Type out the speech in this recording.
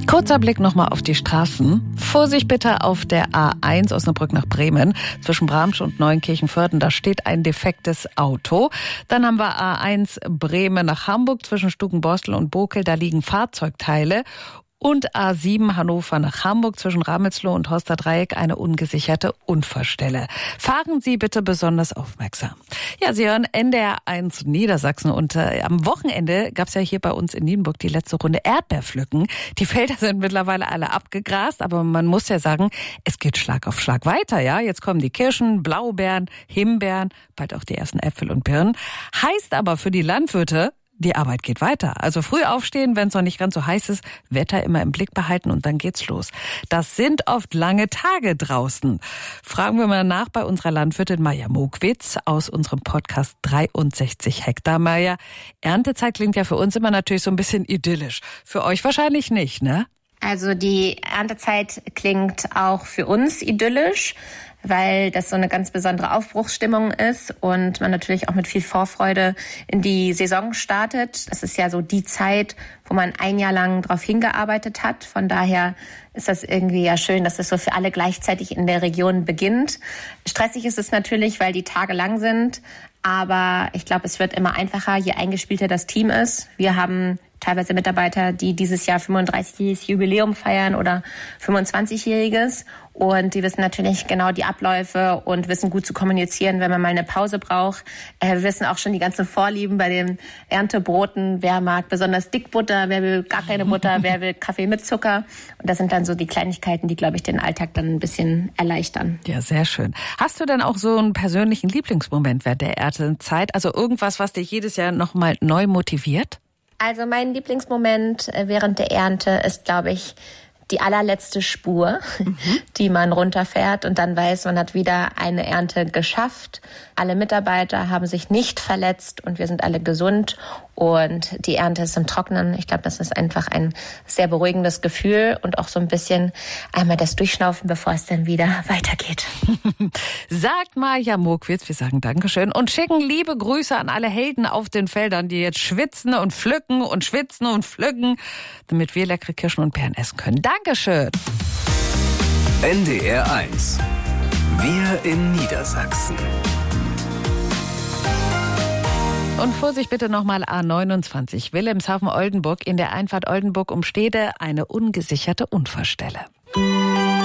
Kurzer Blick nochmal auf die Straßen. Vorsicht bitte auf der A1 Osnabrück nach Bremen zwischen Bramsch und Neunkirchen-Vörden. Da steht ein defektes Auto. Dann haben wir A1 Bremen nach Hamburg zwischen Stukenborstel und Bokel. Da liegen Fahrzeugteile. Und A7 Hannover nach Hamburg zwischen Ramelsloh und Horster Dreieck eine ungesicherte Unfallstelle. Fahren Sie bitte besonders aufmerksam. Ja, Sie hören NDR 1 Niedersachsen und am Wochenende gab es ja hier bei uns in Nienburg die letzte Runde Erdbeerpflücken. Die Felder sind mittlerweile alle abgegrast, aber man muss ja sagen, es geht Schlag auf Schlag weiter, ja. Jetzt kommen die Kirschen, Blaubeeren, Himbeeren, bald auch die ersten Äpfel und Birnen. Heißt aber für die Landwirte, die Arbeit geht weiter. Also früh aufstehen, wenn es noch nicht ganz so heiß ist, Wetter immer im Blick behalten und dann geht's los. Das sind oft lange Tage draußen. Fragen wir mal nach bei unserer Landwirtin Maja Mokwitz aus unserem Podcast 63 Hektar. Maja, Erntezeit klingt ja für uns immer natürlich so ein bisschen idyllisch. Für euch wahrscheinlich nicht, ne? Also die Erntezeit klingt auch für uns idyllisch, weil das so eine ganz besondere Aufbruchsstimmung ist und man natürlich auch mit viel Vorfreude in die Saison startet. Das ist ja so die Zeit, wo man ein Jahr lang drauf hingearbeitet hat. Von daher ist das irgendwie ja schön, dass es so für alle gleichzeitig in der Region beginnt. Stressig ist es natürlich, weil die Tage lang sind. Aber ich glaube, es wird immer einfacher, je eingespielter das Team ist. Wir haben teilweise Mitarbeiter, die dieses Jahr 35-jähriges Jubiläum feiern oder 25-jähriges. Und die wissen natürlich genau die Abläufe und wissen gut zu kommunizieren, wenn man mal eine Pause braucht. Wir wissen auch schon die ganzen Vorlieben bei den Erntebroten. Wer mag besonders Dickbutter, wer will gar keine Butter, wer will Kaffee mit Zucker. Und das sind dann so die Kleinigkeiten, die, glaube ich, den Alltag dann ein bisschen erleichtern. Ja, sehr schön. Hast du denn auch so einen persönlichen Lieblingsmoment während der Erntezeit? Also irgendwas, was dich jedes Jahr nochmal neu motiviert? Also mein Lieblingsmoment während der Ernte ist, glaube ich, die allerletzte Spur, die man runterfährt und dann weiß, man hat wieder eine Ernte geschafft. Alle Mitarbeiter haben sich nicht verletzt und wir sind alle gesund und die Ernte ist im Trocknen. Ich glaube, das ist einfach ein sehr beruhigendes Gefühl und auch so ein bisschen einmal das Durchschnaufen, bevor es dann wieder weitergeht. Sagt Maja Mokwitz, wir sagen Dankeschön und schicken liebe Grüße an alle Helden auf den Feldern, die jetzt schwitzen und pflücken und schwitzen und pflücken, damit wir leckere Kirschen und Beeren essen können. Dankeschön. NDR 1. Wir in Niedersachsen. Und Vorsicht bitte nochmal A29 Wilhelmshaven-Oldenburg in der Einfahrt Oldenburg um Stede eine ungesicherte Unfallstelle.